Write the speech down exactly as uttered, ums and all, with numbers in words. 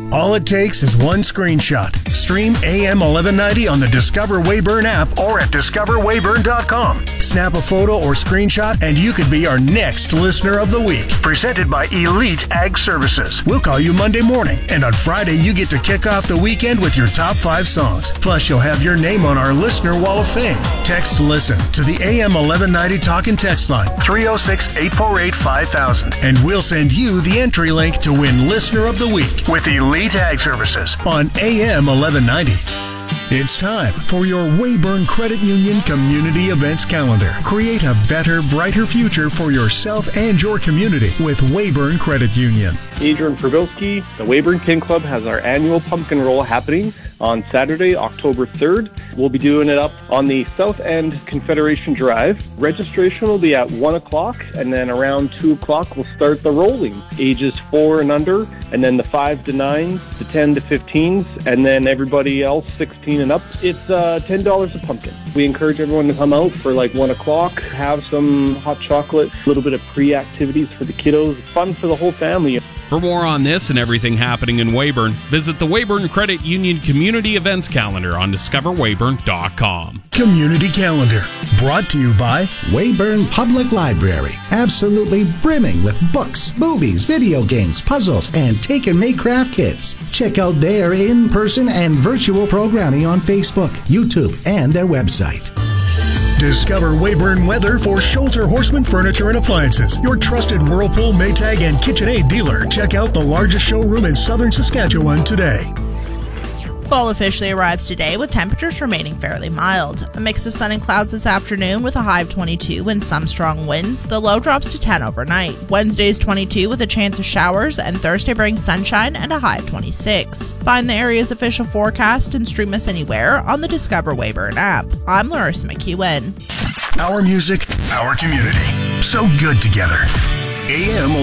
All it takes is one screenshot. Stream A M eleven ninety on the Discover Weyburn app or at discover weyburn dot com. Snap a photo or screenshot and you could be our next Listener of the Week. Presented by Elite Ag Services. We'll call you Monday morning, and on Friday you get to kick off the weekend with your top five songs. Plus, you'll have your name on our Listener Wall of Fame. Text LISTEN to the A M eleven ninety talk and text line three oh six, eight four eight, five thousand, and we'll send you the entry link to win Listener of the Week with Elite Ag Services on A M eleven ninety. It's time for your Weyburn Credit Union Community Events Calendar. Create a better, brighter future for yourself and your community with Weyburn Credit Union. Adrian Probilski, the Weyburn Kin Club has our annual pumpkin roll happening on Saturday, October third. We'll be doing it up on the South End Confederation Drive. Registration will be at one o'clock, and then around two o'clock we'll start the rolling. Ages four and under, and then the five to nines, the ten to fifteens, and then everybody else sixteen and up. It's uh, ten dollars a pumpkin. We encourage everyone to come out for like one o'clock, have some hot chocolate, a little bit of pre-activities for the kiddos. It's fun for the whole family. For more on this and everything happening in Weyburn, visit the Weyburn Credit Union Community Events Calendar on discover weyburn dot com. Community Calendar, brought to you by Weyburn Public Library, absolutely brimming with books, movies, video games, puzzles, and take-and-make craft kits. Check out their in-person and virtual programming on Facebook, YouTube, and their website. Discover Weyburn weather for Schulter Horseman Furniture and Appliances, your trusted Whirlpool, Maytag, and KitchenAid dealer. Check out the largest showroom in southern Saskatchewan today. Fall officially arrives today with temperatures remaining fairly mild. A mix of sun and clouds this afternoon with a high of twenty-two and some strong winds. The low drops to ten overnight. Wednesday is twenty-two with a chance of showers, and Thursday brings sunshine and a high of twenty-six. Find the area's official forecast and stream us anywhere on the Discover Weyburn app. I'm Larissa McEwen. Our music, our community. So good together. A M